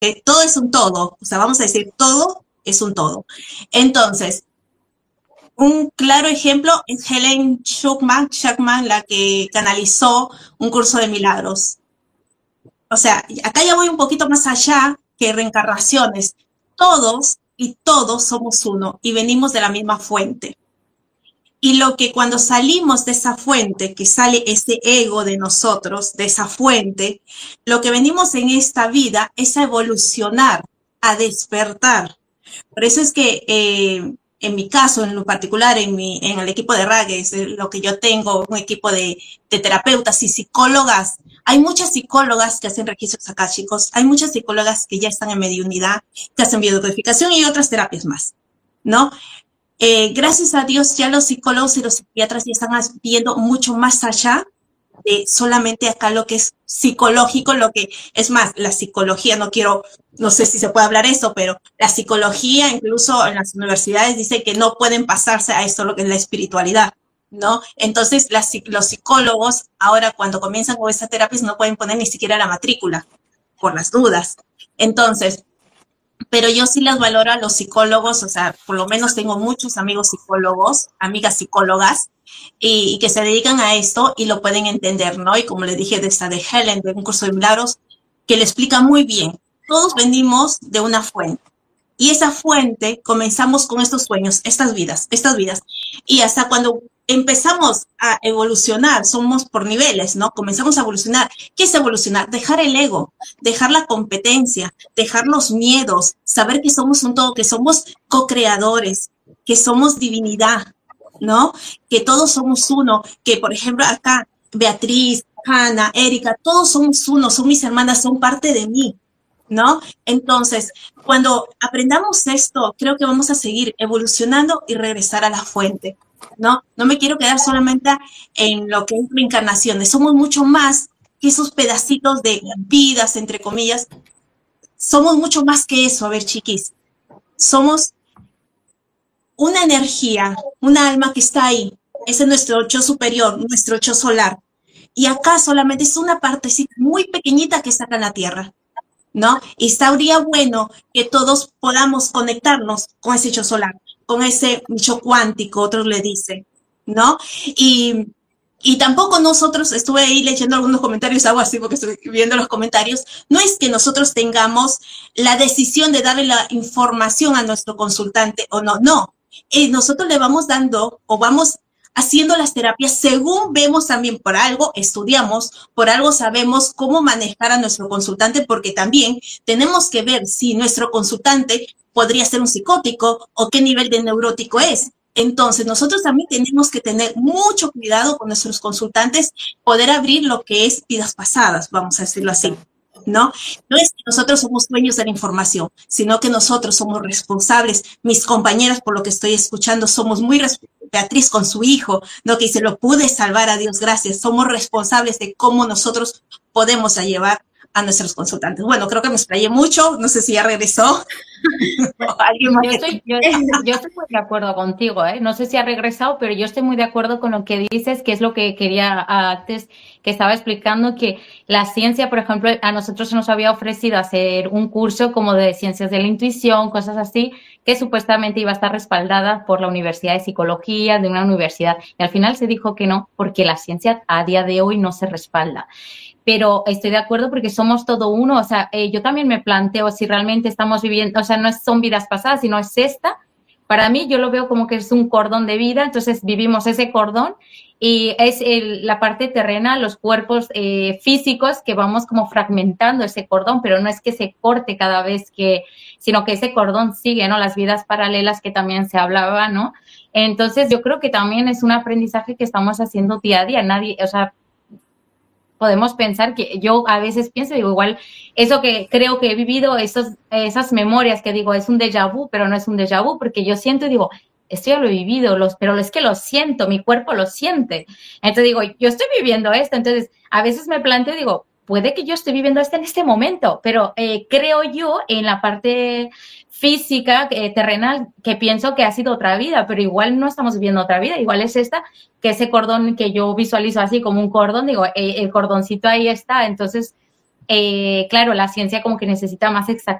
todo es un todo, o sea, vamos a decir, todo es un todo. Entonces, un claro ejemplo es Helen Schuckman, la que canalizó un curso de milagros. O sea, acá ya voy un poquito más allá que reencarnaciones. Todos y todos somos uno y venimos de la misma fuente. Y lo que cuando salimos de esa fuente, que sale ese ego de nosotros, de esa fuente, lo que venimos en esta vida es a evolucionar, a despertar. Por eso es que en mi caso, en lo particular, en el equipo de Ragues, lo que yo tengo, un equipo de terapeutas y psicólogas, hay muchas psicólogas que hacen registros akáshicos, hay muchas psicólogas que ya están en mediunidad, que hacen biodecodificación y otras terapias más, ¿no? Gracias a Dios ya los psicólogos y los psiquiatras ya están viendo mucho más allá de solamente acá lo que es psicológico, lo que es más, la psicología, no sé si se puede hablar eso, pero la psicología incluso en las universidades dice que no pueden pasarse a esto lo que es la espiritualidad, ¿no? Entonces los psicólogos ahora cuando comienzan con estas terapias no pueden poner ni siquiera la matrícula por las dudas. Entonces, pero yo sí las valoro a los psicólogos, o sea, por lo menos tengo muchos amigos psicólogos, amigas psicólogas, y que se dedican a esto y lo pueden entender, ¿no? Y como le dije de esta de Helen, de un curso de milagros, que le explica muy bien. Todos venimos de una fuente. Y esa fuente, comenzamos con estos sueños, estas vidas. Y hasta cuando empezamos a evolucionar, somos por niveles, ¿no? Comenzamos a evolucionar. ¿Qué es evolucionar? Dejar el ego, dejar la competencia, dejar los miedos, saber que somos un todo, que somos co-creadores, que somos divinidad, ¿no? Que todos somos uno, que por ejemplo acá, Beatriz, Hanna, Erika, todos somos uno, son mis hermanas, son parte de mí, ¿no? Entonces, cuando aprendamos esto, creo que vamos a seguir evolucionando y regresar a la fuente, ¿no? No me quiero quedar solamente en lo que es reencarnaciones, somos mucho más que esos pedacitos de vidas, entre comillas, somos mucho más que eso, a ver, chiquis, somos una energía, una alma que está ahí, ese es nuestro yo superior, nuestro yo solar, y acá solamente es una partecita muy pequeñita que está acá en la Tierra, ¿no? Y estaría bueno que todos podamos conectarnos con ese yo solar, con ese yo cuántico, otros le dicen, ¿no? Y tampoco nosotros, estuve ahí leyendo algunos comentarios, algo así, porque estoy viendo los comentarios, no es que nosotros tengamos la decisión de darle la información a nuestro consultante o no, no. Nosotros le vamos dando o vamos haciendo las terapias según vemos también, por algo estudiamos, por algo sabemos cómo manejar a nuestro consultante, porque también tenemos que ver si nuestro consultante podría ser un psicótico o qué nivel de neurótico es. Entonces, nosotros también tenemos que tener mucho cuidado con nuestros consultantes, poder abrir lo que es vidas pasadas, vamos a decirlo así, ¿no? No es que nosotros somos dueños de la información, sino que nosotros somos responsables. Mis compañeras, por lo que estoy escuchando, somos muy responsables. Beatriz con su hijo, ¿no? Que dice, lo pude salvar, a Dios gracias. Somos responsables de cómo nosotros podemos llevar a nuestros consultantes. Bueno, creo que me explayé mucho, no sé si ya regresó. Yo estoy muy de acuerdo contigo, ¿eh? No sé si ha regresado, pero yo estoy muy de acuerdo con lo que dices, que es lo que quería antes, que estaba explicando, que la ciencia, por ejemplo, a nosotros se nos había ofrecido hacer un curso como de ciencias de la intuición, cosas así, que supuestamente iba a estar respaldada por la Universidad de Psicología, de una universidad, y al final se dijo que no, porque la ciencia a día de hoy no se respalda. Pero estoy de acuerdo porque somos todo uno, o sea, yo también me planteo si realmente estamos viviendo, o sea, no son vidas pasadas, sino es esta. Para mí yo lo veo como que es un cordón de vida, entonces vivimos ese cordón y es la parte terrena, los cuerpos físicos que vamos como fragmentando ese cordón, pero no es que se corte cada vez que, sino que ese cordón sigue, ¿no? Las vidas paralelas que también se hablaba, ¿no? Entonces yo creo que también es un aprendizaje que estamos haciendo día a día, nadie, o sea, podemos pensar que yo a veces pienso, digo, igual, eso que creo que he vivido, esas memorias que digo, es un déjà vu, pero no es un déjà vu, porque yo siento y digo, esto ya lo he vivido, pero es que lo siento, mi cuerpo lo siente. Entonces digo, yo estoy viviendo esto, entonces a veces me planteo y digo, puede que yo esté viviendo esto en este momento, pero creo yo en la parte física, terrenal, que pienso que ha sido otra vida, pero igual no estamos viviendo otra vida, igual es esta, que ese cordón que yo visualizo así como un cordón, digo, el cordoncito ahí está, entonces claro, la ciencia como que necesita más